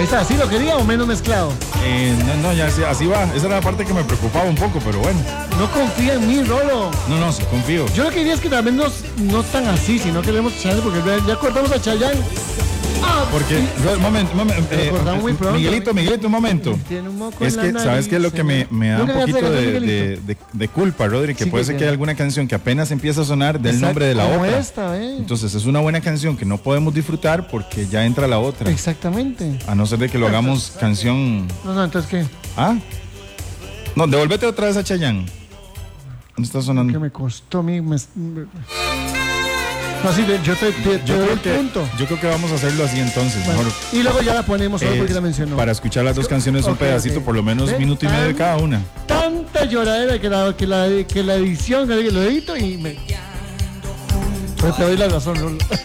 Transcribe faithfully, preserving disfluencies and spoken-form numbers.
Ahí está, ¿así lo quería o menos mezclado? Eh, no, no, ya así, así va. Esa era la parte que me preocupaba un poco, pero bueno. No confía en mí, Rolo. No, no, sí confío. Yo lo que diría es que también no, no tan así, sino que queremos Chayanne, porque ya cortamos a Chayanne. Ah, Porque, un momento, momento eh, muy pronto, Miguelito, ¿eh? Miguelito, un momento. Tiene un moco Es en que, la ¿sabes nariz, qué es lo que me, me da un Nunca poquito cantaste de, Miguelito. de, de, de culpa, Rodri? Que Sí, puede que ser sí. que hay alguna canción que apenas empieza a sonar del Exacto, nombre de la como otra. esta, ¿eh? Entonces es una buena canción que no podemos disfrutar porque ya entra la otra. Exactamente. A no ser de que lo hagamos canción. No, no, entonces ¿qué? ¿Ah? No, devuélvete otra vez a Chayanne. ¿Dónde está sonando? ¿Qué me costó a mí? Me... No, sí, yo te, te, te Yo doy creo, el que, punto. yo creo que vamos a hacerlo así entonces. Bueno, Mejor, y luego ya la ponemos solo eh, porque la mencionó. para escuchar las dos canciones un Ok, pedacito, ok. por lo menos ¿Ves? minuto y medio de Tan- cada una. Tanta lloradera que la, que la, que la edición, que lo edito y me... Pero te doy la razón, Rolo.